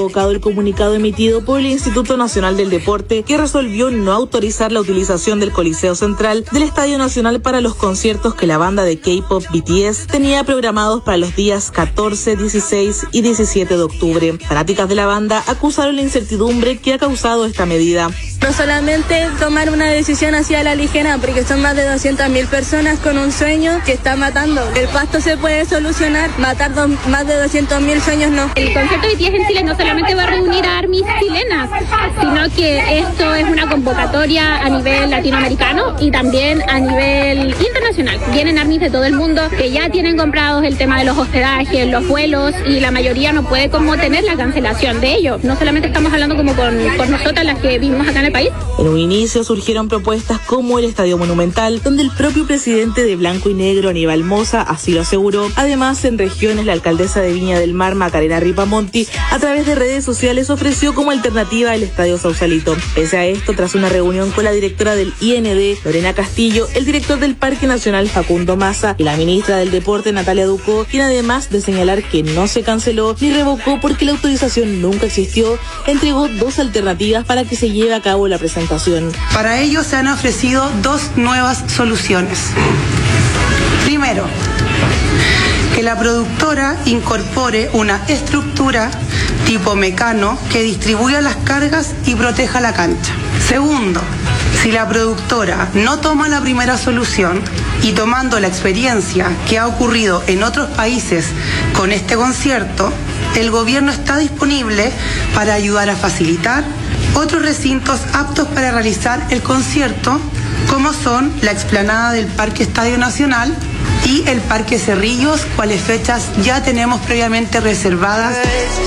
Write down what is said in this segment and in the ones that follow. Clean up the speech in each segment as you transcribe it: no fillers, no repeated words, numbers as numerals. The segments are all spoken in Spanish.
revocado el comunicado emitido por el Instituto Nacional del Deporte, que resolvió no autorizar la utilización del Coliseo Central del Estadio Nacional para los conciertos que la banda de K-pop BTS tenía programados para los días 14, 16 y 17 de octubre. Fanáticas de la banda acusaron la incertidumbre que ha causado esta medida. No solamente tomar una decisión así a la ligera, porque son más de 200.000 personas con un sueño que está matando. El Pasto se puede solucionar, matar más de 200.000 sueños no. El concierto de BTS en Chile no solamente va a reunir a ARMYs chilenas, sino que esto es una convocatoria a nivel latinoamericano y también a nivel internacional. Vienen ARMYs de todo el mundo que ya tienen comprados el tema de los hospedajes, los vuelos, y la mayoría no puede como tener la cancelación de ellos. No solamente estamos hablando como con nosotras las que vivimos acá en el país. En un inicio surgieron propuestas como el Estadio Monumental, donde el propio presidente de Blanco y Negro, Aníbal Mosa, así lo aseguró. Además, en regiones, la alcaldesa de Viña del Mar, Macarena Ripamonti, a través de redes sociales ofreció como alternativa el Estadio Sausalito. Pese a esto, tras una reunión con la directora del IND, Lorena Castillo, el director del Parque Nacional, Facundo Massa, y la ministra del Deporte, Natalia Ducó, quien además de señalar que no se canceló ni revocó porque la autorización nunca existió, entregó dos alternativas para que se lleve a cabo la presentación. Para ello se han ofrecido dos nuevas soluciones. Primero, que la productora incorpore una estructura tipo mecano que distribuya las cargas y proteja la cancha. Segundo, si la productora no toma la primera solución y tomando la experiencia que ha ocurrido en otros países con este concierto, el gobierno está disponible para ayudar a facilitar otros recintos aptos para realizar el concierto, como son la explanada del Parque Estadio Nacional y el Parque Cerrillos, cuales fechas ya tenemos previamente reservadas.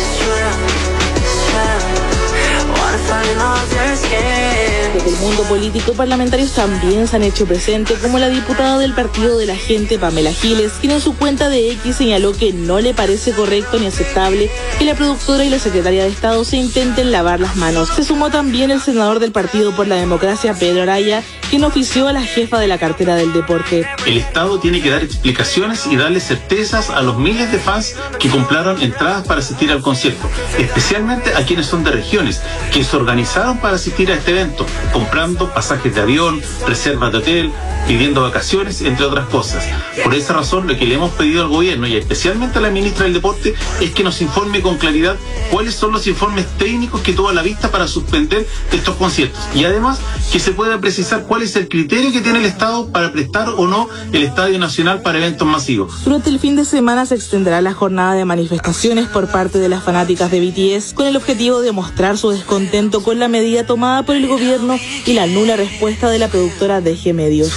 Desde el mundo político, parlamentarios también se han hecho presentes, como la diputada del Partido de la Gente, Pamela Giles, quien en su cuenta de X señaló que no le parece correcto ni aceptable que la productora y la secretaria de Estado se intenten lavar las manos. Se sumó también el senador del Partido por la Democracia, Pedro Araya, quien ofició a la jefa de la cartera del deporte. El Estado tiene que dar explicaciones y darle certezas a los miles de fans que compraron entradas para asistir al concierto, especialmente a quienes son de regiones, que se organizaron para asistir a este evento, comprando pasajes de avión, reservas de hotel, pidiendo vacaciones, entre otras cosas. Por esa razón, lo que le hemos pedido al gobierno y especialmente a la ministra del Deporte es que nos informe con claridad cuáles son los informes técnicos que tuvo a la vista para suspender estos conciertos, y además que se pueda precisar cuál es el criterio que tiene el Estado para prestar o no el Estadio Nacional para eventos masivos. Durante el fin de semana se extenderá la jornada de manifestaciones por parte de las fanáticas de BTS con el objetivo de mostrar su descontento con la medida tomada por el gobierno y la nula respuesta de la productora DG Medios.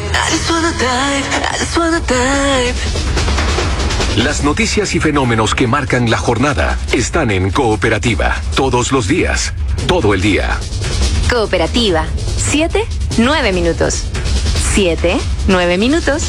Las noticias y fenómenos que marcan la jornada están en Cooperativa. Todos los días, todo el día. Cooperativa. 7, 9 minutos. 7, 9 minutos.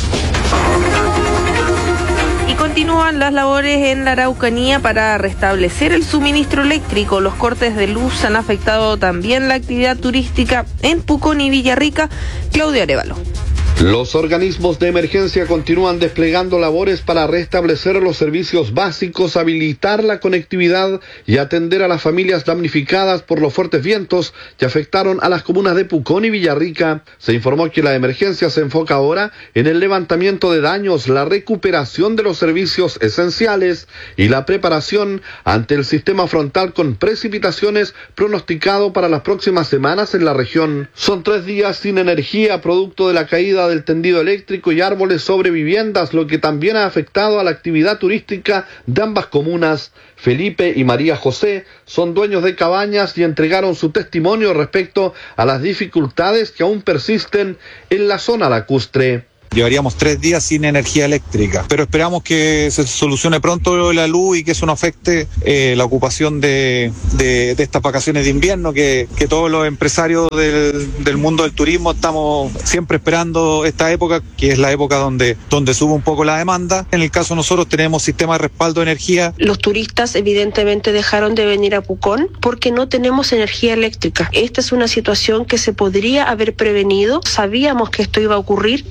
Y continúan las labores en la Araucanía para restablecer el suministro eléctrico. Los cortes de luz han afectado también la actividad turística en Pucón y Villarrica. Claudio Arévalo. Los organismos de emergencia continúan desplegando labores para restablecer los servicios básicos, habilitar la conectividad y atender a las familias damnificadas por los fuertes vientos que afectaron a las comunas de Pucón y Villarrica. Se informó que la emergencia se enfoca ahora en el levantamiento de daños, la recuperación de los servicios esenciales y la preparación ante el sistema frontal con precipitaciones pronosticado para las próximas semanas en la región. Son 3 días sin energía producto de la caída del tendido eléctrico y árboles sobre viviendas, lo que también ha afectado a la actividad turística de ambas comunas. Felipe y María José son dueños de cabañas y entregaron su testimonio respecto a las dificultades que aún persisten en la zona lacustre. Llevaríamos 3 días sin energía eléctrica, pero esperamos que se solucione pronto la luz y que eso no afecte la ocupación de estas vacaciones de invierno que todos los empresarios del mundo del turismo estamos siempre esperando esta época, que es la época donde sube un poco la demanda. En el caso de nosotros tenemos sistema de respaldo de energía. Los turistas evidentemente dejaron de venir a Pucón porque no tenemos energía eléctrica. Esta es una situación que se podría haber prevenido. Sabíamos que esto iba a ocurrir. Al parecer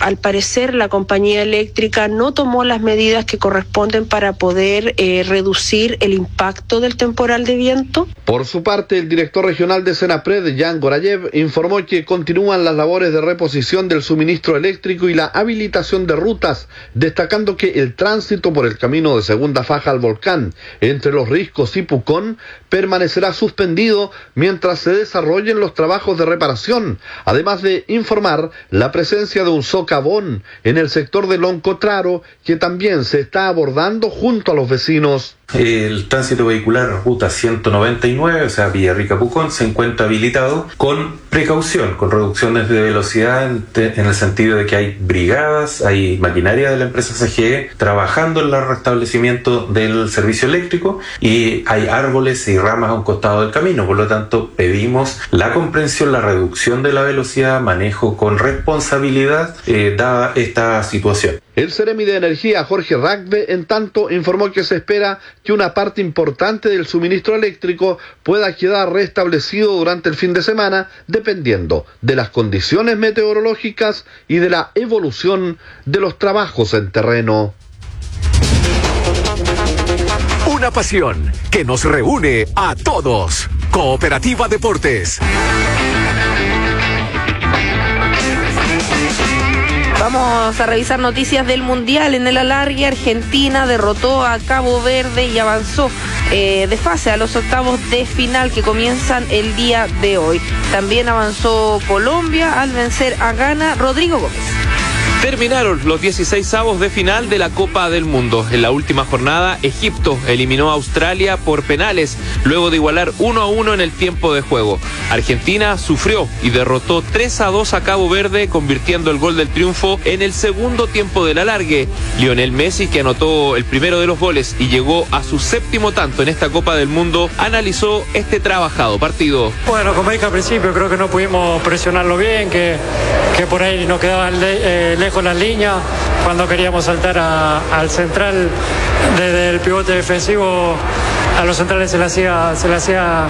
parecer la compañía eléctrica no tomó las medidas que corresponden para poder reducir el impacto del temporal de viento. Por su parte, el director regional de Senapred, Jan Gorayev, informó que continúan las labores de reposición del suministro eléctrico y la habilitación de rutas, destacando que el tránsito por el camino de segunda faja al volcán entre Los Riscos y Pucón permanecerá suspendido mientras se desarrollen los trabajos de reparación, además de informar la presencia de un socavón en el sector de Loncotraro que también se está abordando junto a los vecinos. El tránsito vehicular ruta 199, o sea Villarrica-Pucón, se encuentra habilitado con precaución, con reducciones de velocidad en el sentido de que hay brigadas, hay maquinaria de la empresa CGE trabajando en el restablecimiento del servicio eléctrico y hay árboles y ramas a un costado del camino. Por lo tanto, pedimos la comprensión, la reducción de la velocidad, manejo con responsabilidad dada esta situación. El Seremi de Energía, Jorge Ragbe, en tanto, informó que se espera que una parte importante del suministro eléctrico pueda quedar restablecido durante el fin de semana, dependiendo de las condiciones meteorológicas y de la evolución de los trabajos en terreno. Una pasión que nos reúne a todos. Cooperativa Deportes. Vamos a revisar noticias del Mundial. En el alargue, Argentina derrotó a Cabo Verde y avanzó de fase a los octavos de final que comienzan el día de hoy. También avanzó Colombia al vencer a Ghana. Rodrigo Gómez. Terminaron los 16avos de final de la Copa del Mundo. En la última jornada, Egipto eliminó a Australia por penales, luego de igualar 1-1 en el tiempo de juego. Argentina sufrió y derrotó 3-2 a Cabo Verde, convirtiendo el gol del triunfo en el segundo tiempo del alargue. Lionel Messi, que anotó el primero de los goles y llegó a su 7º tanto en esta Copa del Mundo, analizó este trabajado partido. Bueno, como dije al principio, creo que no pudimos presionarlo bien, que por ahí nos quedaban lejos las líneas. Cuando queríamos saltar al central, desde el pivote defensivo a los centrales se le hacía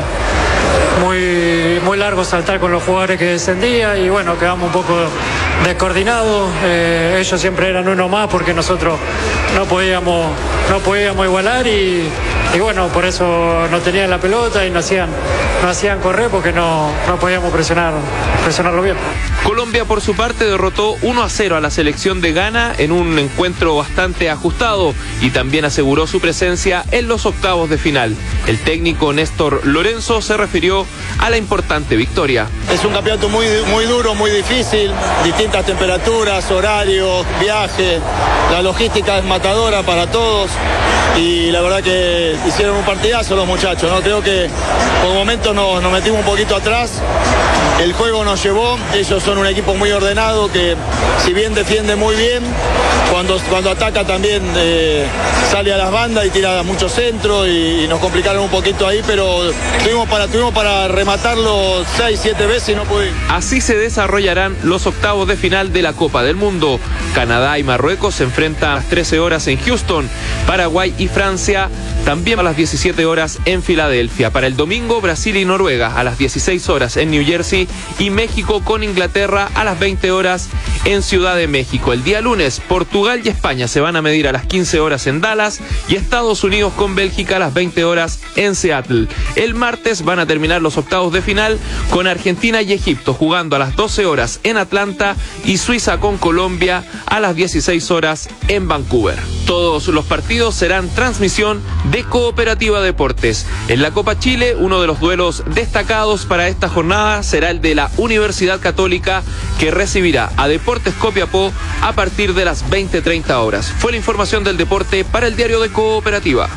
muy largo saltar con los jugadores que descendía y bueno, quedamos un poco descoordinados. Ellos siempre eran uno más porque nosotros no podíamos igualar y bueno, por eso no tenían la pelota y no hacían correr porque no podíamos presionarlo bien. Colombia, por su parte, derrotó 1-0 a la selección de Ghana en un encuentro bastante ajustado y también aseguró su presencia en los octavos de final. El técnico Néstor Lorenzo se refirió a la importante victoria. Es un campeonato muy duro, muy difícil, distintas temperaturas, horarios, viaje, la logística es matadora para todos y la verdad que hicieron un partidazo los muchachos, ¿no? Creo que por momentos nos metimos un poquito atrás, el juego nos llevó, ellos son un equipo muy ordenado que si bien defiende muy bien, cuando ataca también sale a las bandas y tira mucho centro y nos complicaron un poquito ahí, pero tuvimos para rematarlo 6-7 veces y no pudimos. Así se desarrollarán los octavos de final de la Copa del Mundo. Canadá y Marruecos se enfrentan a las 13 horas en Houston, Paraguay y Francia también a las 17 horas en Filadelfia. Para el domingo, Brasil y Noruega a las 16 horas en New Jersey y México con Inglaterra a las 20 horas en Ciudad de México. El día lunes, Portugal y España se van a medir a las 15 horas en Dallas y Estados Unidos con Bélgica a las 20 horas en Seattle. El martes van a terminar los octavos de final con Argentina y Egipto jugando a las 12 horas en Atlanta y Suiza con Colombia a las 16 horas en Vancouver. Todos los partidos serán transmisión de Cooperativa Deportes. En la Copa Chile, uno de los duelos destacados para esta jornada será el de la Universidad Católica, que recibirá a Deportes Copiapó a partir de las 20:30 horas. Fue la información del deporte para el diario de Cooperativa.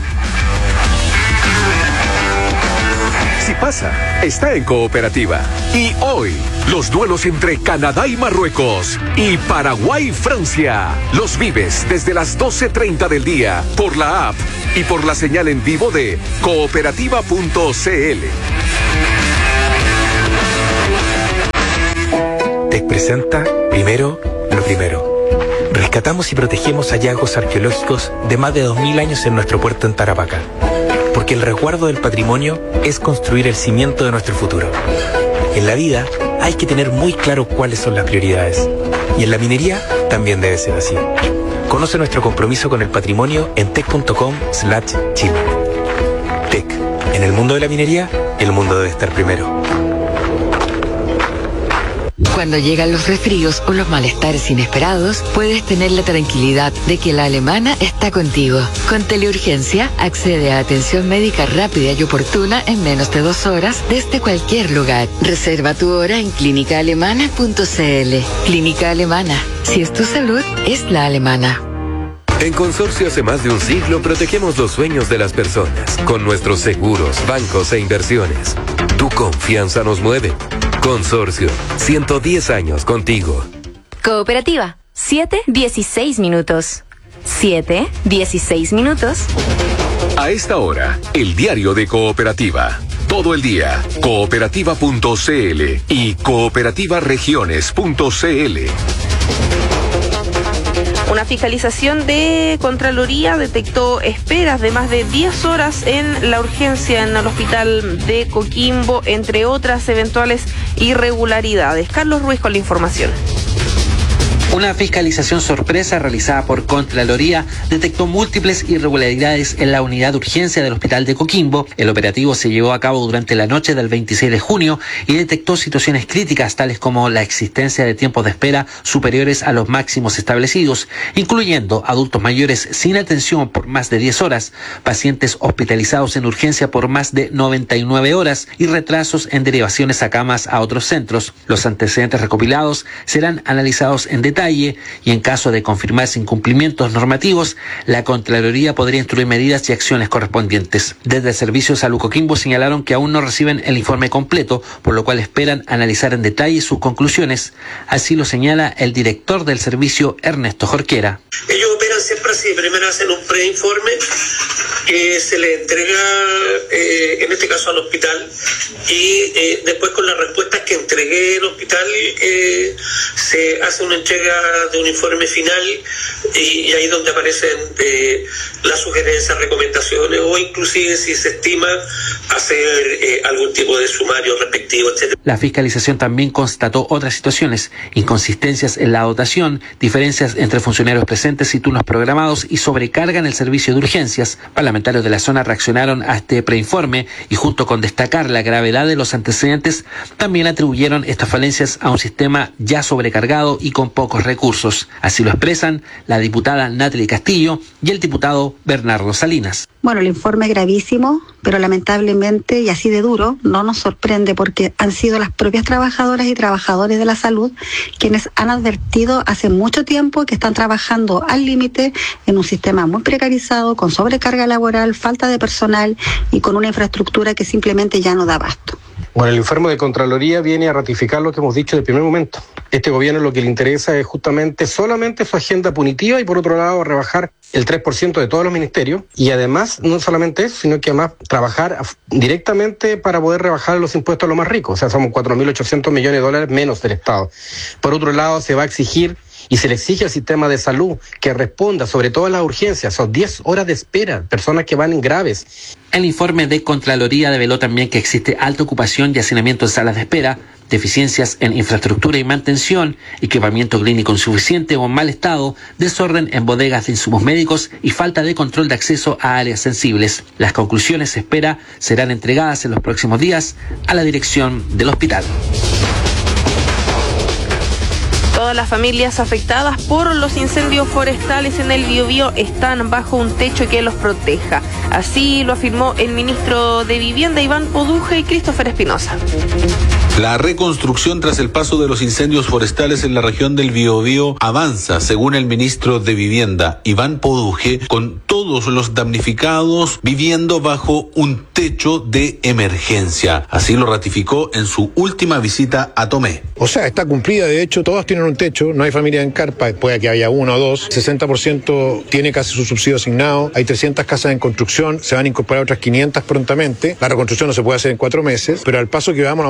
Si pasa, está en Cooperativa. Y hoy, los duelos entre Canadá y Marruecos y Paraguay y Francia. Los vives desde las 12:30 del día por la app y por la señal en vivo de cooperativa.cl. Tech presenta Primero lo Primero. Rescatamos y protegemos hallazgos arqueológicos de más de 2000 años en nuestro puerto en Tarapacá. Porque el resguardo del patrimonio es construir el cimiento de nuestro futuro. En la vida hay que tener muy claro cuáles son las prioridades. Y en la minería también debe ser así. Conoce nuestro compromiso con el patrimonio en tec.com/Chile. TEC. En el mundo de la minería, el mundo debe estar primero. Cuando llegan los resfríos o los malestares inesperados, puedes tener la tranquilidad de que la Alemana está contigo. Con Teleurgencia, accede a atención médica rápida y oportuna en menos de 2 horas desde cualquier lugar. Reserva tu hora en clínicaalemana.cl. Clínica Alemana. Si es tu salud, es la alemana. En Consorcio hace más de un siglo protegemos los sueños de las personas con nuestros seguros, bancos e inversiones. Tu confianza nos mueve. Consorcio, 110 años contigo. Cooperativa, 7:16 minutos. 7:16 minutos. A esta hora, el diario de Cooperativa. Todo el día, cooperativa.cl y cooperativaregiones.cl. Una fiscalización de Contraloría detectó esperas de más de 10 horas en la urgencia en el hospital de Coquimbo, entre otras eventuales irregularidades. Carlos Ruiz con la información. Una fiscalización sorpresa realizada por Contraloría detectó múltiples irregularidades en la unidad de urgencia del Hospital de Coquimbo. El operativo se llevó a cabo durante la noche del 26 de junio y detectó situaciones críticas tales como la existencia de tiempos de espera superiores a los máximos establecidos, incluyendo adultos mayores sin atención por más de 10 horas, pacientes hospitalizados en urgencia por más de 99 horas y retrasos en derivaciones a camas a otros centros. Los antecedentes recopilados serán analizados en detalle y en caso de confirmarse incumplimientos normativos, la Contraloría podría instruir medidas y acciones correspondientes. Desde el Servicio de Salud Coquimbo señalaron que aún no reciben el informe completo, por lo cual esperan analizar en detalle sus conclusiones. Así lo señala el director del servicio, Ernesto Jorquera. Ellos operan siempre así, primero hacen un preinforme que se le entrega, en este caso al hospital, y después con las respuestas que entregué el hospital se hace una entrega de un informe final y ahí donde aparecen las sugerencias, recomendaciones o inclusive si se estima hacer algún tipo de sumario respectivo, etc. La fiscalización también constató otras situaciones, inconsistencias en la dotación, diferencias entre funcionarios presentes y turnos programados y sobrecarga en el servicio de urgencias. Parlamentarios de la zona reaccionaron a este preinforme y junto con destacar la gravedad de los antecedentes, también atribuyeron estas falencias a un sistema ya sobrecargado y con pocos recursos. Así lo expresan la diputada Natalie Castillo y el diputado Bernardo Salinas. Bueno, el informe es gravísimo, pero lamentablemente, y así de duro, no nos sorprende porque han sido las propias trabajadoras y trabajadores de la salud quienes han advertido hace mucho tiempo que están trabajando al límite en un sistema muy precarizado, con sobrecarga laboral, falta de personal y con una infraestructura que simplemente ya no da abasto. Bueno, el informe de Contraloría viene a ratificar lo que hemos dicho desde el primer momento. Este gobierno lo que le interesa es justamente solamente su agenda punitiva y por otro lado rebajar el 3% de todos los ministerios y además no solamente eso, sino que además trabajar directamente para poder rebajar los impuestos a los más ricos. O sea, somos 4.800 millones de dólares menos del Estado. Por otro lado, se va a exigir y se le exige al sistema de salud que responda sobre todo a las urgencias. Son 10 horas de espera, personas que van en graves. El informe de Contraloría develó también que existe alta ocupación y hacinamiento en salas de espera, deficiencias en infraestructura y mantención, equipamiento clínico insuficiente o en mal estado, desorden en bodegas de insumos médicos y falta de control de acceso a áreas sensibles. Las conclusiones, se espera, serán entregadas en los próximos días a la dirección del hospital. Todas las familias afectadas por los incendios forestales en el Biobío están bajo un techo que los proteja. Así lo afirmó el ministro de Vivienda, Iván Poduje, y Christopher Espinosa. La reconstrucción tras el paso de los incendios forestales en la región del Biobío avanza, según el ministro de Vivienda, Iván Poduje, con todos los damnificados viviendo bajo un techo de emergencia. Así lo ratificó en su última visita a Tomé. O sea, está cumplida, de hecho, todos tienen un techo, no hay familia en carpa, puede que haya uno o dos, 60% tiene casi su subsidio asignado, hay 300 casas en construcción, se van a incorporar otras 500 prontamente, la reconstrucción no se puede hacer en 4 meses, pero al paso que vamos a tener terminado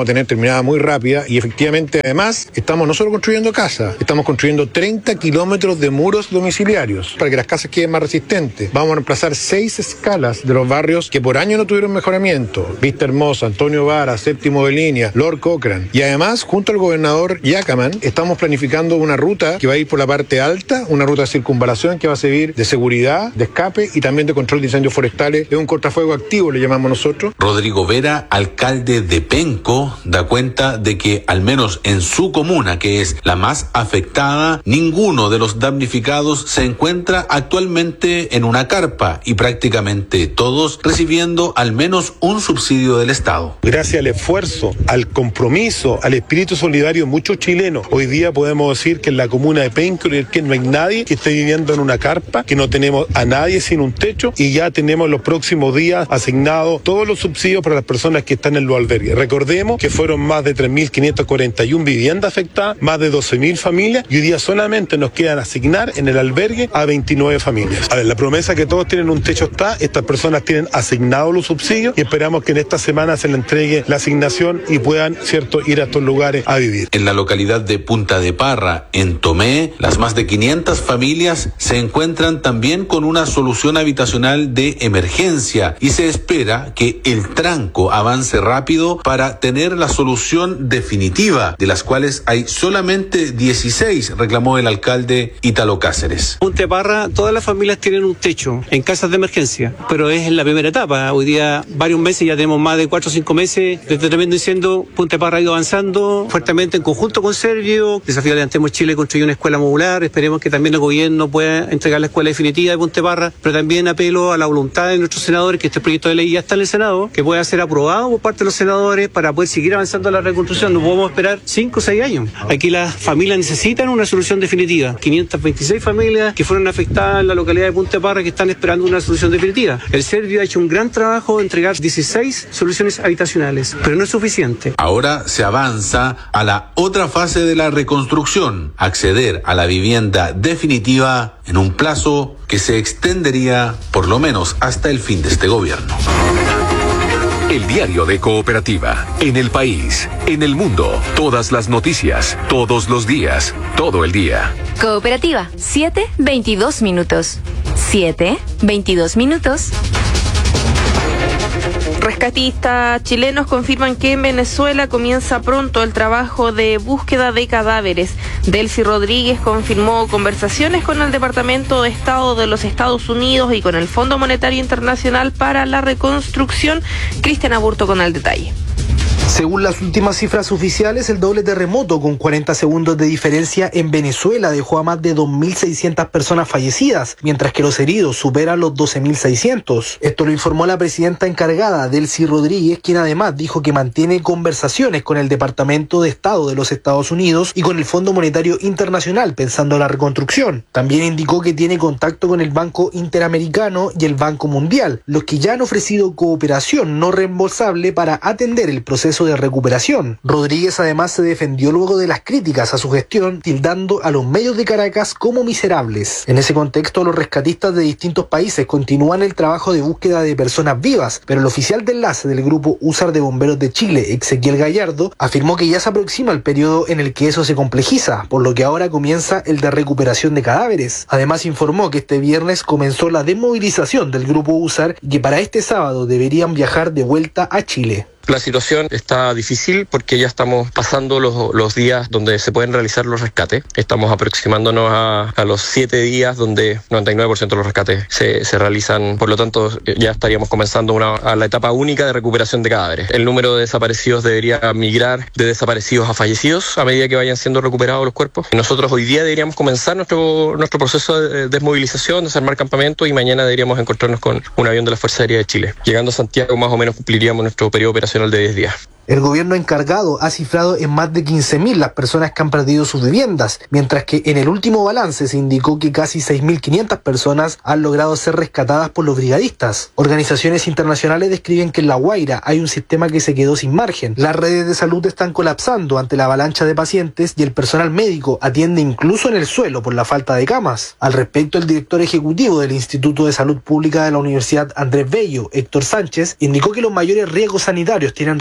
manera muy rápida y efectivamente además estamos no solo construyendo casas, estamos construyendo 30 kilómetros de muros domiciliarios para que las casas queden más resistentes. Vamos a reemplazar 6 escalas de los barrios que por año no tuvieron mejoramiento: Vista Hermosa, Antonio Vara, Séptimo de Línea, Lord Cochrane. Y además, junto al gobernador Yacaman, estamos planificando una ruta que va a ir por la parte alta, una ruta de circunvalación que va a servir de seguridad, de escape y también de control de incendios forestales. Es un cortafuego activo, le llamamos nosotros. Rodrigo Vera, alcalde de Penco, da cuenta de que al menos en su comuna, que es la más afectada, ninguno de los damnificados se encuentra actualmente en una carpa y prácticamente todos recibiendo al menos un subsidio del Estado. Gracias al esfuerzo, al compromiso, al espíritu solidario de muchos chilenos, hoy día podemos decir que en la comuna de Penco que no hay nadie que esté viviendo en una carpa, que no tenemos a nadie sin un techo y ya tenemos los próximos días asignados todos los subsidios para las personas que están en los albergues. Recordemos que fueron más de 3.541 viviendas afectadas, más de 12.000 familias y hoy día solamente nos quedan asignar en el albergue a 29 familias. A ver, la promesa que todos tienen un techo está, estas personas tienen asignados los subsidios y esperamos que en esta semana se les entregue la asignación y puedan, cierto, ir a estos lugares a vivir. En la localidad de Punta de Parra, en Tomé, las más de 500 familias se encuentran también con una solución habitacional de emergencia y se espera que el tranco avance rápido para tener la solución definitiva, de las cuales hay solamente 16, reclamó el alcalde Ítalo Cáceres. Punta de Parra, todas las familias tienen un techo en casas de emergencia, pero es en la primera etapa. Hoy día, varios meses, ya tenemos más de 4 o 5 meses de este tremendo incendio. Punta de Parra ha ido avanzando fuertemente en conjunto con Servio. Desafío Levantemos Chile construyó una escuela modular. Esperemos que también el gobierno pueda entregar la escuela definitiva de Punta de Parra, pero también apelo a la voluntad de nuestros senadores, que este proyecto de ley ya está en el Senado, que pueda ser aprobado por parte de los senadores para poder seguir avanzando en la reconstrucción. No podemos esperar 5 o 6 años. Aquí las familias necesitan una solución definitiva. 526 familias que fueron afectadas en la localidad de Punta de Parra que están esperando una solución definitiva. El Servio ha hecho un gran trabajo de entregar 16 soluciones habitacionales, pero no es suficiente. Ahora se avanza a la otra fase de la reconstrucción, acceder a la vivienda definitiva en un plazo que se extendería por lo menos hasta el fin de este gobierno. El diario de Cooperativa. En el país, en el mundo, todas las noticias, todos los días, todo el día. Cooperativa, 7:22 minutos. 7:22 minutos. Rescatistas chilenos confirman que en Venezuela comienza pronto el trabajo de búsqueda de cadáveres. Delcy Rodríguez confirmó conversaciones con el Departamento de Estado de los Estados Unidos y con el Fondo Monetario Internacional para la Reconstrucción. Cristian Aburto con el detalle. Según las últimas cifras oficiales, el doble terremoto con 40 segundos de diferencia en Venezuela dejó a más de 2.600 personas fallecidas, mientras que los heridos superan los 12.600. Esto lo informó la presidenta encargada, Delcy Rodríguez, quien además dijo que mantiene conversaciones con el Departamento de Estado de los Estados Unidos y con el Fondo Monetario Internacional pensando en la reconstrucción. También indicó que tiene contacto con el Banco Interamericano y el Banco Mundial, los que ya han ofrecido cooperación no reembolsable para atender el proceso de recuperación. Rodríguez además se defendió luego de las críticas a su gestión, tildando a los medios de Caracas como miserables. En ese contexto, los rescatistas de distintos países continúan el trabajo de búsqueda de personas vivas, pero el oficial de enlace del Grupo USAR de Bomberos de Chile, Ezequiel Gallardo, afirmó que ya se aproxima el periodo en el que eso se complejiza, por lo que ahora comienza el de recuperación de cadáveres. Además, informó que este viernes comenzó la desmovilización del Grupo USAR y que para este sábado deberían viajar de vuelta a Chile. La situación está difícil porque ya estamos pasando los días donde se pueden realizar los rescates. Estamos aproximándonos a los 7 días donde 99% de los rescates se realizan. Por lo tanto, ya estaríamos comenzando a la etapa única de recuperación de cadáveres. El número de desaparecidos debería migrar de desaparecidos a fallecidos a medida que vayan siendo recuperados los cuerpos. Nosotros hoy día deberíamos comenzar nuestro proceso de desmovilización, desarmar campamento, y mañana deberíamos encontrarnos con un avión de la Fuerza Aérea de Chile. Llegando a Santiago más o menos cumpliríamos nuestro periodo operacional de 10 días. El gobierno encargado ha cifrado en más de 15.000 las personas que han perdido sus viviendas, mientras que en el último balance se indicó que casi 6.500 personas han logrado ser rescatadas por los brigadistas. Organizaciones internacionales describen que en La Guaira hay un sistema que se quedó sin margen. Las redes de salud están colapsando ante la avalancha de pacientes y el personal médico atiende incluso en el suelo por la falta de camas. Al respecto, el director ejecutivo del Instituto de Salud Pública de la Universidad Andrés Bello, Héctor Sánchez, indicó que los mayores riesgos sanitarios tienen relación a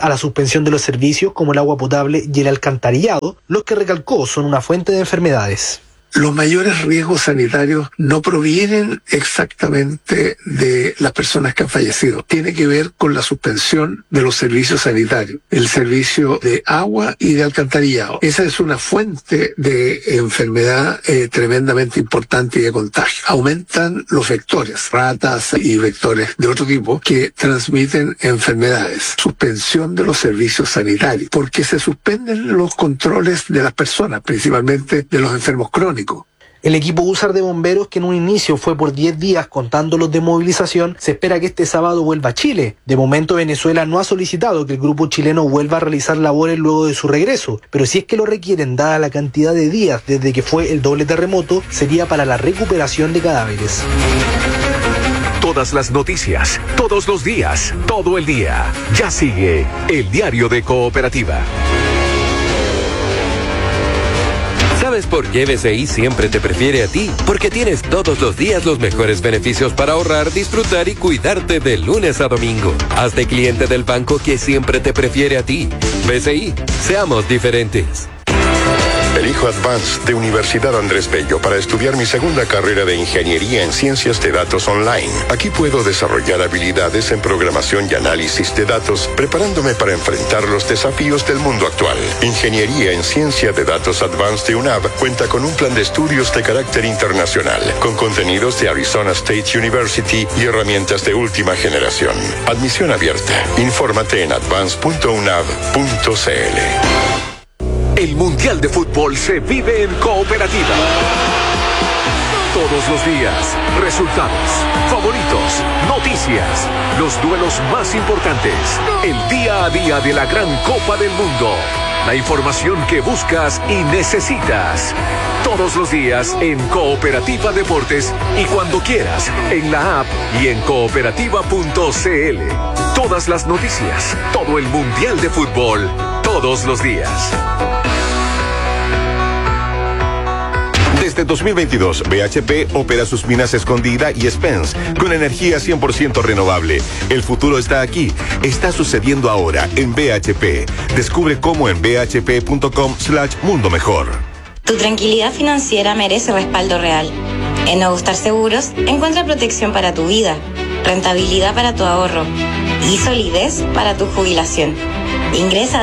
a la suspensión de los servicios como el agua potable y el alcantarillado, los que recalcó son una fuente de enfermedades. Los mayores riesgos sanitarios no provienen exactamente de las personas que han fallecido. Tiene que ver con la suspensión de los servicios sanitarios, el servicio de agua y de alcantarillado. Esa es una fuente de enfermedad tremendamente importante y de contagio. Aumentan los vectores, ratas y vectores de otro tipo que transmiten enfermedades. Suspensión de los servicios sanitarios, porque se suspenden los controles de las personas, principalmente de los enfermos crónicos. El equipo USAR de bomberos, que en un inicio fue por 10 días contando los de movilización, se espera que este sábado vuelva a Chile. De momento Venezuela no ha solicitado que el grupo chileno vuelva a realizar labores luego de su regreso, pero si es que lo requieren, dada la cantidad de días desde que fue el doble terremoto, sería para la recuperación de cadáveres. Todas las noticias, todos los días, todo el día. Ya sigue el Diario de Cooperativa. ¿Sabes por qué BCI siempre te prefiere a ti? Porque tienes todos los días los mejores beneficios para ahorrar, disfrutar y cuidarte de lunes a domingo. Hazte cliente del banco que siempre te prefiere a ti. BCI, seamos diferentes. Elijo Advance de Universidad Andrés Bello para estudiar mi segunda carrera de Ingeniería en Ciencias de Datos Online. Aquí puedo desarrollar habilidades en programación y análisis de datos, preparándome para enfrentar los desafíos del mundo actual. Ingeniería en Ciencia de Datos Advance de UNAV cuenta con un plan de estudios de carácter internacional, con contenidos de Arizona State University y herramientas de última generación. Admisión abierta. Infórmate en advance.unav.cl. El Mundial de Fútbol se vive en Cooperativa. Todos los días, resultados, favoritos, noticias, los duelos más importantes, el día a día de la gran Copa del Mundo, la información que buscas y necesitas. Todos los días en Cooperativa Deportes y cuando quieras en la app y en cooperativa.cl. Todas las noticias, todo el Mundial de Fútbol, todos los días. Desde 2022, BHP opera sus minas Escondida y Spence con energía 100% renovable. El futuro está aquí, está sucediendo ahora en BHP. Descubre cómo en bhp.com/mundo mejor. Tu tranquilidad financiera merece respaldo real. En Ogostar Seguros encuentra protección para tu vida, rentabilidad para tu ahorro y solidez para tu jubilación. Ingresa a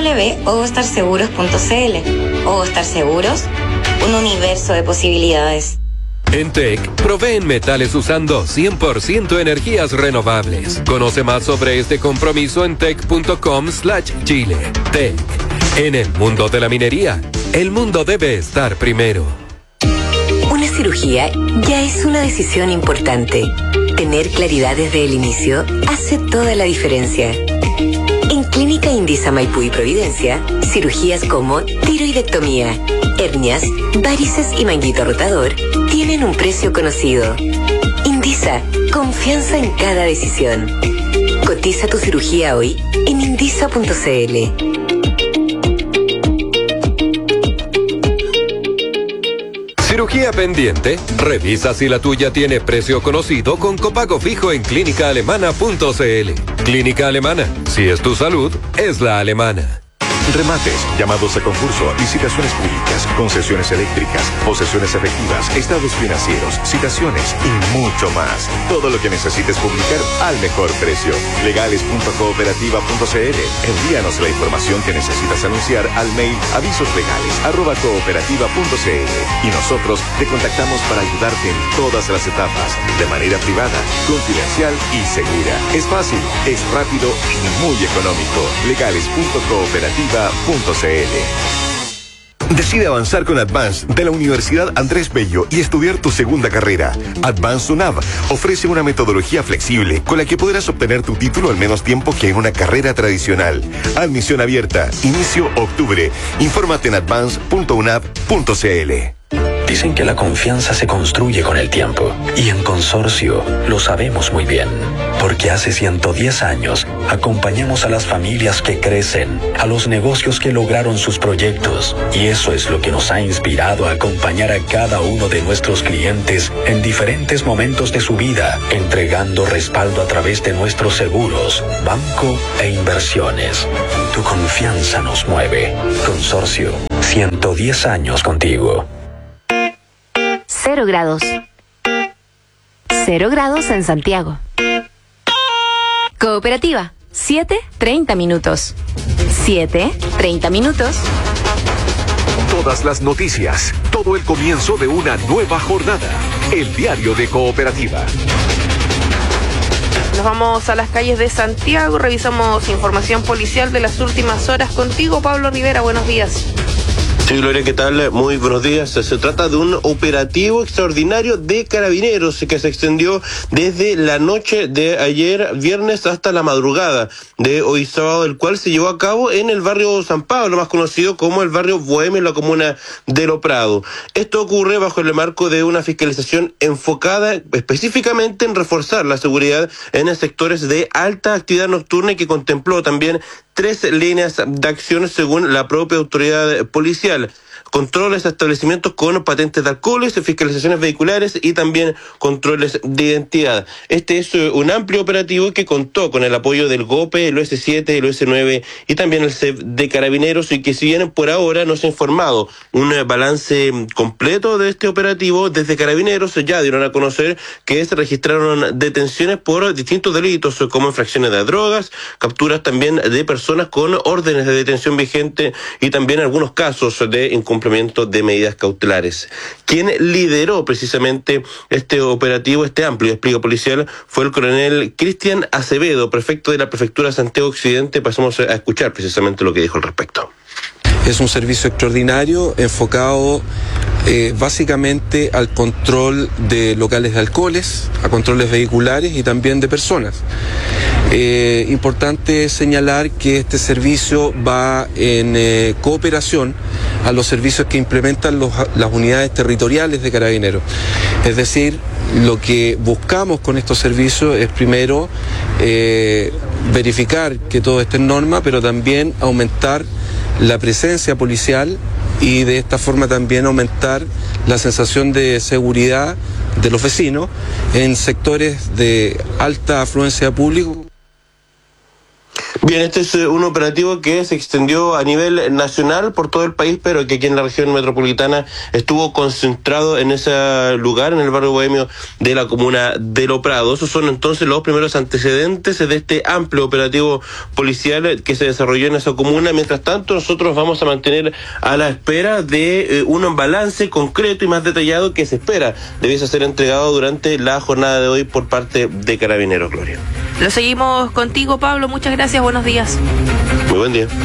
www.ogostarseguros.cl. Ogostar Seguros, un universo de posibilidades. En TEC, proveen metales usando 100% energías renovables. Conoce más sobre este compromiso en tec.com/Chile. TEC. En el mundo de la minería, el mundo debe estar primero. Una cirugía ya es una decisión importante. Tener claridad desde el inicio hace toda la diferencia. En Clínica Indisa Maipú y Providencia, cirugías como tiroidectomía, hernias, varices y manguito rotador tienen un precio conocido. Indisa, confianza en cada decisión. Cotiza tu cirugía hoy en indisa.cl. ¿Cirugía pendiente? Revisa si la tuya tiene precio conocido con copago fijo en clínicaalemana.cl. Clínica Alemana. Si es tu salud, es la alemana. Remates, llamados a concurso, licitaciones públicas, concesiones eléctricas, posesiones efectivas, estados financieros, citaciones y mucho más. Todo lo que necesites publicar al mejor precio. Legales.cooperativa.cl. Envíanos la información que necesitas anunciar al mail avisoslegales@cooperativa.cl y nosotros te contactamos para ayudarte en todas las etapas, de manera privada, confidencial y segura. Es fácil, es rápido y muy económico. Legales.cooperativa.cl. Decide avanzar con Advance de la Universidad Andrés Bello y estudiar tu segunda carrera. Advance UNAV ofrece una metodología flexible con la que podrás obtener tu título al menos tiempo que en una carrera tradicional. Admisión abierta. Inicio octubre. Infórmate en advance.unav.cl. Dicen que la confianza se construye con el tiempo. Y en Consorcio lo sabemos muy bien. Porque hace 110 años acompañamos a las familias que crecen, a los negocios que lograron sus proyectos. Y eso es lo que nos ha inspirado a acompañar a cada uno de nuestros clientes en diferentes momentos de su vida, entregando respaldo a través de nuestros seguros, banco e inversiones. Tu confianza nos mueve. Consorcio, 110 años contigo. 0 grados. 0 grados en Santiago. Cooperativa, 7:30 minutos. 7:30 minutos. Todas las noticias, todo el comienzo de una nueva jornada. El diario de Cooperativa. Nos vamos a las calles de Santiago, revisamos información policial de las últimas horas contigo, Pablo Rivera, buenos días. Sí, Gloria, ¿qué tal? Muy buenos días. Se trata de un operativo extraordinario de Carabineros que se extendió desde la noche de ayer viernes hasta la madrugada de hoy sábado, el cual se llevó a cabo en el barrio San Pablo, más conocido como el barrio Bohemio, en la comuna de Lo Prado. Esto ocurre bajo el marco de una fiscalización enfocada específicamente en reforzar la seguridad en sectores de alta actividad nocturna y que contempló también 3 líneas de acción según la propia autoridad policial. Controles a establecimientos con patentes de alcoholes, fiscalizaciones vehiculares y también controles de identidad. Este es un amplio operativo que contó con el apoyo del GOPE, el OS7, el OS9 y también el CEP de Carabineros, y que si bien por ahora no se ha informado un balance completo de este operativo, desde Carabineros ya dieron a conocer que se registraron detenciones por distintos delitos como infracciones de drogas, capturas también de personas con órdenes de detención vigente y también algunos casos de incumplimiento de medidas cautelares. Quien lideró precisamente este operativo, este amplio despliegue policial, fue el coronel Cristian Acevedo, prefecto de la prefectura Santiago Occidente. Pasamos a escuchar precisamente lo que dijo al respecto. Es un servicio extraordinario enfocado básicamente al control de locales de alcoholes, a controles vehiculares y también de personas. Importante señalar que este servicio va en cooperación a los servicios que implementan las unidades territoriales de Carabineros. Es decir, lo que buscamos con estos servicios es primero verificar que todo esté en norma, pero también aumentar la presencia policial y de esta forma también aumentar la sensación de seguridad de los vecinos en sectores de alta afluencia de público. Bien, este es un operativo que se extendió a nivel nacional por todo el país, pero que aquí en la región metropolitana estuvo concentrado en ese lugar, en el barrio Bohemio de la comuna de Lo Prado. Esos son entonces los primeros antecedentes de este amplio operativo policial que se desarrolló en esa comuna. Mientras tanto, nosotros vamos a mantener a la espera de un balance concreto y más detallado que se espera debiese ser entregado durante la jornada de hoy por parte de Carabineros, Gloria. Lo seguimos contigo, Pablo. Muchas gracias. Buenos días. Muy buen día.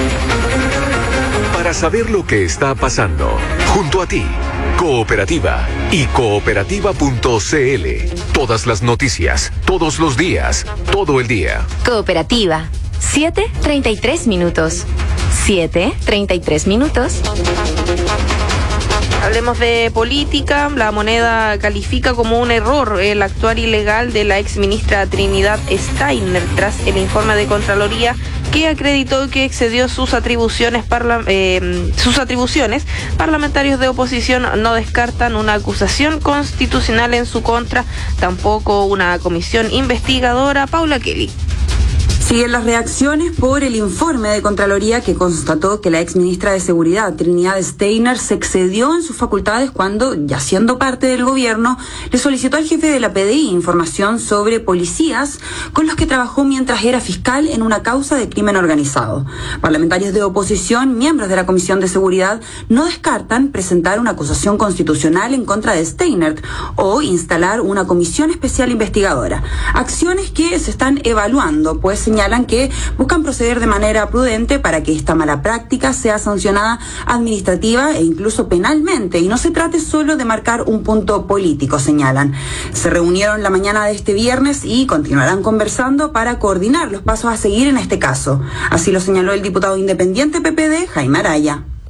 Para saber lo que está pasando, junto a ti, Cooperativa y cooperativa.cl. Todas las noticias, todos los días, todo el día. Cooperativa, 7:33 minutos. 7:33 minutos. Hablemos de política. La Moneda califica como un error el actuar ilegal de la exministra Trinidad Steiner tras el informe de Contraloría que acreditó que excedió sus atribuciones. Parlamentarios de oposición no descartan una acusación constitucional en su contra, tampoco una comisión investigadora. Paula Kelly. Siguen las reacciones por el informe de Contraloría que constató que la exministra de Seguridad, Trinidad Steiner, se excedió en sus facultades cuando, ya siendo parte del gobierno, le solicitó al jefe de la PDI información sobre policías con los que trabajó mientras era fiscal en una causa de crimen organizado. Parlamentarios de oposición, miembros de la Comisión de Seguridad, no descartan presentar una acusación constitucional en contra de Steiner o instalar una comisión especial investigadora. Acciones que se están evaluando, pues señalan que buscan proceder de manera prudente para que esta mala práctica sea sancionada administrativa e incluso penalmente y no se trate solo de marcar un punto político, señalan. Se reunieron la mañana de este viernes y continuarán conversando para coordinar los pasos a seguir en este caso. Así lo señaló el diputado independiente PPD, Jaime Araya.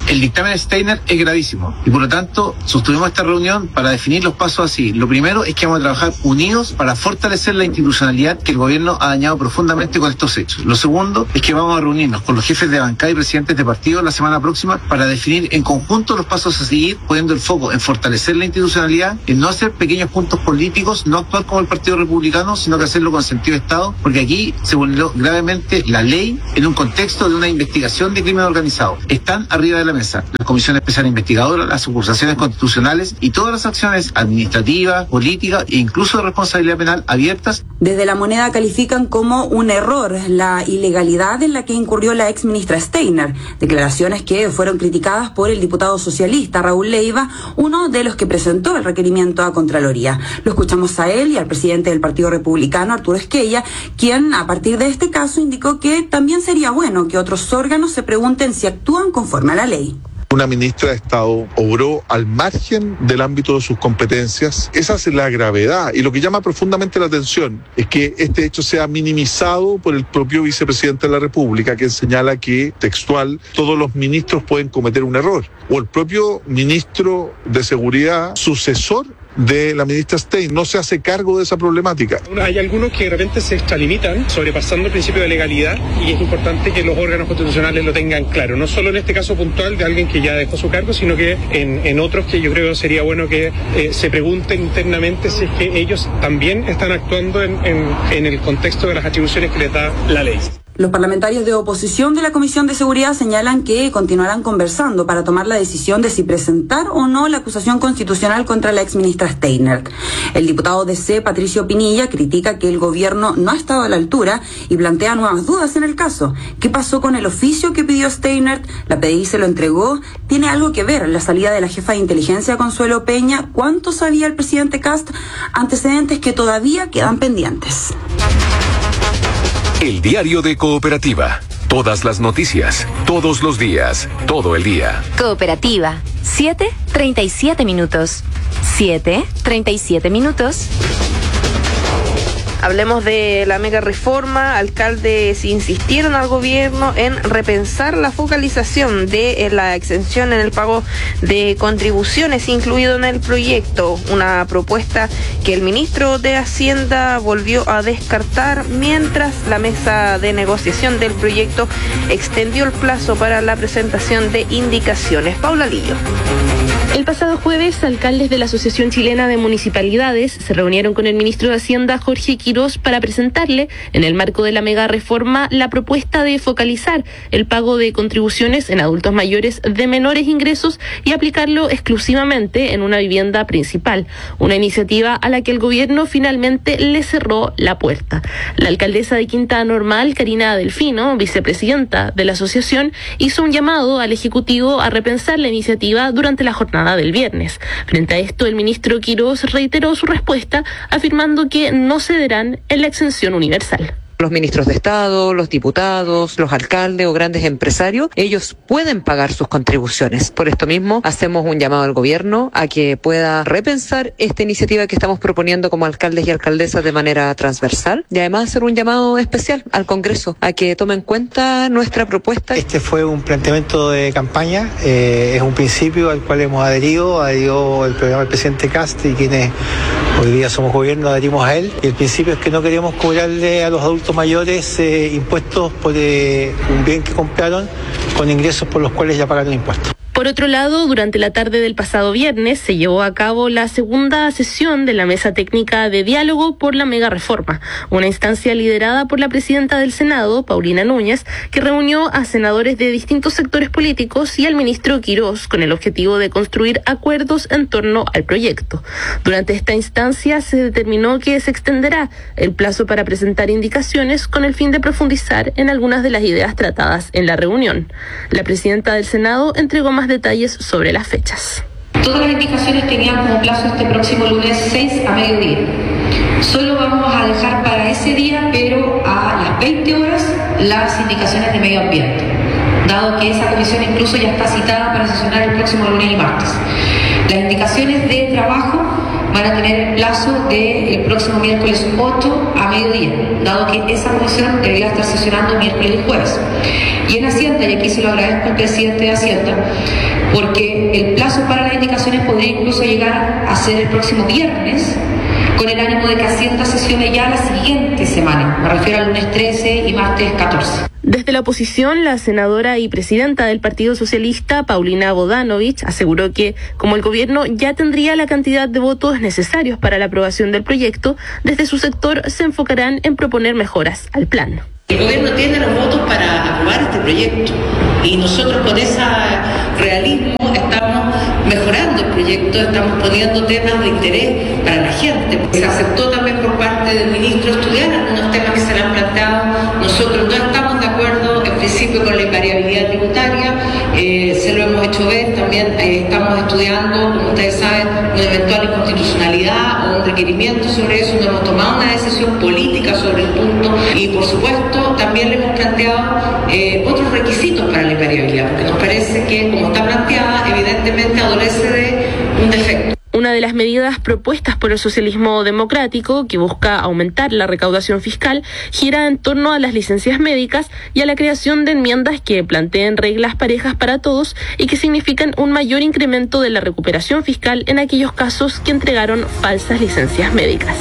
El dictamen Steiner es gravísimo y por lo tanto sostuvimos esta reunión para definir los pasos así. Lo primero es que vamos a trabajar unidos para fortalecer la institucionalidad que el gobierno ha dañado profundamente con estos hechos. Lo segundo es que vamos a reunirnos con los jefes de bancada y presidentes de partidos la semana próxima para definir en conjunto los pasos a seguir, poniendo el foco en fortalecer la institucionalidad, en no hacer pequeños puntos políticos, no actuar como el Partido Republicano, sino que hacerlo con sentido de Estado, porque aquí se vulneró gravemente la ley en un contexto de una investigación de crimen organizado. Están arriba de la mesa la Comisión Especial Investigadora, las acusaciones constitucionales y todas las acciones administrativas, políticas e incluso de responsabilidad penal abiertas. Desde La Moneda califican como un error la ilegalidad en la que incurrió la ex ministra Steiner, declaraciones que fueron criticadas por el diputado socialista Raúl Leiva, uno de los que presentó el requerimiento a Contraloría. Lo escuchamos a él y al presidente del Partido Republicano, Arturo Esquella, quien a partir de este caso indicó que también sería bueno que otros órganos se pregunten si actúan conforme a la ley. Una ministra de Estado obró al margen del ámbito de sus competencias. Esa es la gravedad. Y lo que llama profundamente la atención es que este hecho sea minimizado por el propio vicepresidente de la República, quien señala que, textual, todos los ministros pueden cometer un error. O el propio ministro de Seguridad, sucesor de la ministra Stein, no se hace cargo de esa problemática. Hay algunos que de repente se extralimitan sobrepasando el principio de legalidad y es importante que los órganos constitucionales lo tengan claro, no solo en este caso puntual de alguien que ya dejó su cargo, sino que en otros que yo creo sería bueno que se pregunten internamente si es que ellos también están actuando en el contexto de las atribuciones que les da la ley. Los parlamentarios de oposición de la Comisión de Seguridad señalan que continuarán conversando para tomar la decisión de si presentar o no la acusación constitucional contra la exministra Steiner. El diputado DC, Patricio Pinilla, critica que el gobierno no ha estado a la altura y plantea nuevas dudas en el caso. ¿Qué pasó con el oficio que pidió Steiner? ¿La PDI se lo entregó? ¿Tiene algo que ver la salida de la jefa de inteligencia, Consuelo Peña? ¿Cuánto sabía el presidente Kast? Antecedentes que todavía quedan pendientes. El diario de Cooperativa. Todas las noticias, todos los días, todo el día. Cooperativa, 7:37 minutos. 7:37 minutos. Hablemos de la mega reforma. Alcaldes insistieron al gobierno en repensar la focalización de la exención en el pago de contribuciones incluido en el proyecto, una propuesta que el ministro de Hacienda volvió a descartar mientras la mesa de negociación del proyecto extendió el plazo para la presentación de indicaciones. Paula Lillo. El pasado jueves, alcaldes de la Asociación Chilena de Municipalidades se reunieron con el ministro de Hacienda, Jorge Quirós, para presentarle, en el marco de la mega reforma, la propuesta de focalizar el pago de contribuciones en adultos mayores de menores ingresos y aplicarlo exclusivamente en una vivienda principal, una iniciativa a la que el gobierno finalmente le cerró la puerta. La alcaldesa de Quinta Normal, Karina Delfino, vicepresidenta de la asociación, hizo un llamado al Ejecutivo a repensar la iniciativa durante la jornada del viernes. Frente a esto, el ministro Quirós reiteró su respuesta, afirmando que no cederán en la exención universal. Los ministros de Estado, los diputados, los alcaldes o grandes empresarios, ellos pueden pagar sus contribuciones. Por esto mismo, hacemos un llamado al gobierno a que pueda repensar esta iniciativa que estamos proponiendo como alcaldes y alcaldesas de manera transversal y además hacer un llamado especial al Congreso a que tome en cuenta nuestra propuesta. Este fue un planteamiento de campaña, es un principio al cual hemos adherido el programa del presidente Kast y quienes hoy día somos gobierno adherimos a él. Y el principio es que no queremos cobrarle a los adultos mayores impuestos por un bien que compraron con ingresos por los cuales ya pagaron impuestos. Por otro lado, durante la tarde del pasado viernes se llevó a cabo la segunda sesión de la Mesa Técnica de Diálogo por la Mega Reforma, una instancia liderada por la presidenta del Senado, Paulina Núñez, que reunió a senadores de distintos sectores políticos y al ministro Quirós con el objetivo de construir acuerdos en torno al proyecto. Durante esta instancia se determinó que se extenderá el plazo para presentar indicaciones con el fin de profundizar en algunas de las ideas tratadas en la reunión. La presidenta del Senado entregó más detalles sobre las fechas. Todas las indicaciones tenían como plazo este próximo lunes 6 a mediodía. Solo vamos a dejar para ese día, pero a las 20 horas, las indicaciones de medio ambiente, dado que esa comisión incluso ya está citada para sesionar el próximo lunes y martes. Las indicaciones de trabajo van a tener el plazo del próximo miércoles 8 a mediodía, dado que esa comisión debería estar sesionando miércoles y jueves. Y en Hacienda, y aquí se lo agradezco al presidente de Hacienda, porque el plazo para las indicaciones podría incluso llegar a ser el próximo viernes, con el ánimo de que Hacienda sesione ya la siguiente semana, me refiero al lunes 13 y martes 14. Desde la oposición, la senadora y presidenta del Partido Socialista, Paulina Bodanovich, aseguró que, como el gobierno ya tendría la cantidad de votos necesarios para la aprobación del proyecto, desde su sector se enfocarán en proponer mejoras al plan. El gobierno tiene los votos para aprobar este proyecto y nosotros con ese realismo estamos mejorando el proyecto, estamos poniendo temas de interés para la gente. Se aceptó también por parte del ministro estudiar algunos temas que se le han planteado. Nosotros no estamos de acuerdo en principio con la invariabilidad tributaria, se lo hemos hecho ver, también estamos estudiando, como ustedes saben, una eventual inconstitucionalidad o un requerimiento sobre eso, no hemos tomado una decisión política sobre el punto y por supuesto también le hemos planteado otros requisitos para la invariabilidad, porque nos parece que como está planteada evidentemente adolece de un defecto. Una de las medidas propuestas por el socialismo democrático, que busca aumentar la recaudación fiscal, gira en torno a las licencias médicas y a la creación de enmiendas que planteen reglas parejas para todos y que significan un mayor incremento de la recuperación fiscal en aquellos casos que entregaron falsas licencias médicas.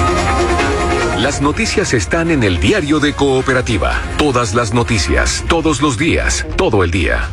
Las noticias están en el diario de Cooperativa. Todas las noticias, todos los días, todo el día.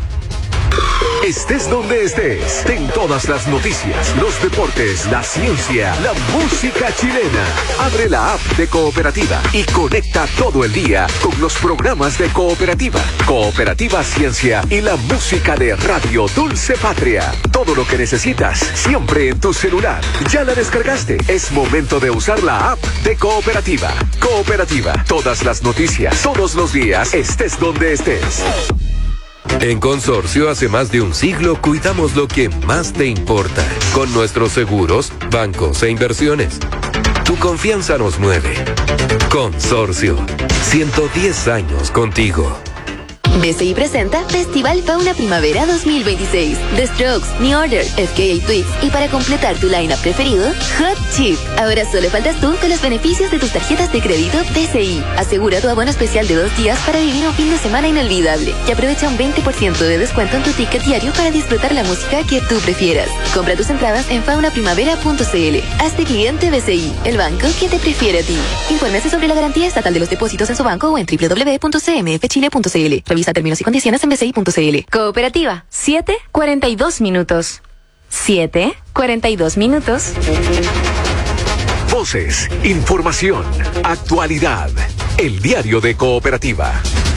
Estés donde estés, ten todas las noticias, los deportes, la ciencia, la música chilena. Abre la app de Cooperativa y conecta todo el día con los programas de Cooperativa, Cooperativa Ciencia y la música de Radio Dulce Patria. Todo lo que necesitas, siempre en tu celular. ¿Ya la descargaste? Es momento de usar la app de Cooperativa. Cooperativa, todas las noticias, todos los días, estés donde estés. En Consorcio, hace más de un siglo, cuidamos lo que más te importa. Con nuestros seguros, bancos e inversiones. Tu confianza nos mueve. Consorcio, 110 años contigo. BCI presenta Festival Fauna Primavera 2026. The Strokes, New Order, FKA Twigs y para completar tu lineup preferido, Hot Chip. Ahora solo faltas tú con los beneficios de tus tarjetas de crédito BCI. Asegura tu abono especial de 2 días para vivir un fin de semana inolvidable y aprovecha un 20% de descuento en tu ticket diario para disfrutar la música que tú prefieras. Compra tus entradas en faunaprimavera.cl. Hazte cliente BCI, el banco que te prefiere a ti. Infórmese sobre la garantía estatal de los depósitos en su banco o en www.cmfchile.cl. Revisa términos y condiciones en bci.cl. Cooperativa, 7:42 minutos. 7:42 minutos. Voces, información, actualidad. El diario de Cooperativa.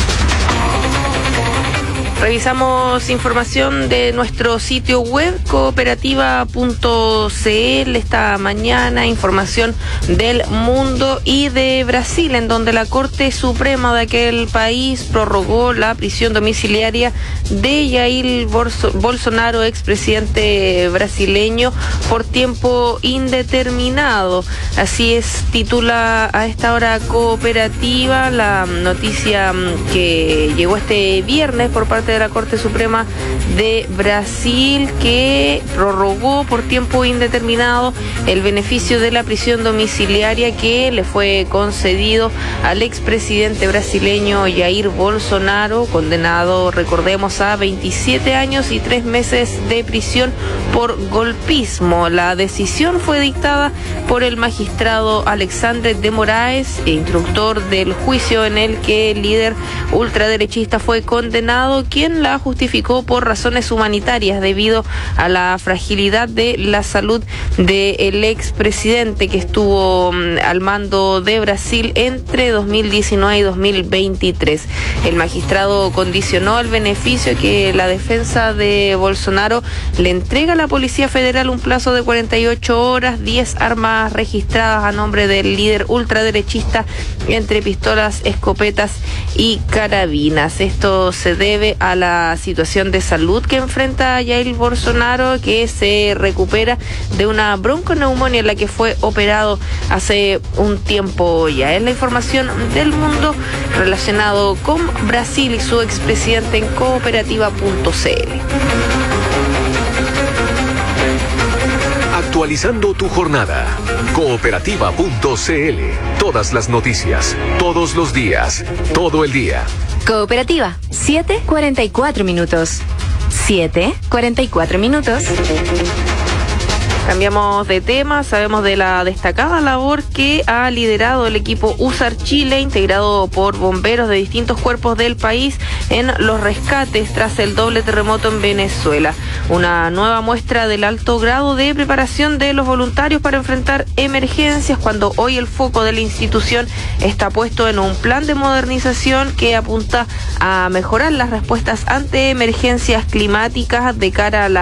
Revisamos información de nuestro sitio web cooperativa.cl esta mañana, información del mundo y de Brasil, en donde la Corte Suprema de aquel país prorrogó la prisión domiciliaria de Jair Bolsonaro, expresidente brasileño, por tiempo indeterminado. Así es, titula a esta hora Cooperativa la noticia que llegó este viernes por parte de la Corte Suprema de Brasil, que prorrogó por tiempo indeterminado el beneficio de la prisión domiciliaria que le fue concedido al expresidente brasileño Jair Bolsonaro, condenado, recordemos, a 27 años y 3 meses de prisión por golpismo. La decisión fue dictada por el magistrado Alexandre de Moraes, instructor del juicio en el que el líder ultraderechista fue condenado, quien la justificó por razones humanitarias debido a la fragilidad de la salud del expresidente que estuvo al mando de Brasil entre 2019 y 2023. El magistrado condicionó el beneficio que la defensa de Bolsonaro le entrega a la Policía Federal un plazo de 48 horas, 10 armas registradas a nombre del líder ultraderechista, entre pistolas, escopetas y carabinas. Esto se debe a la situación de salud que enfrenta Jair Bolsonaro, que se recupera de una bronconeumonía en la que fue operado hace un tiempo ya. Es la información del mundo relacionado con Brasil y su expresidente en cooperativa.cl. actualizando tu jornada. Cooperativa.cl. Todas las noticias, todos los días, todo el día. Cooperativa, 7:44 minutos. 7:44 minutos. Cambiamos de tema, sabemos de la destacada labor que ha liderado el equipo USAR Chile, integrado por bomberos de distintos cuerpos del país en los rescates tras el doble terremoto en Venezuela. Una nueva muestra del alto grado de preparación de los voluntarios para enfrentar emergencias, cuando hoy el foco de la institución está puesto en un plan de modernización que apunta a mejorar las respuestas ante emergencias climáticas de cara a la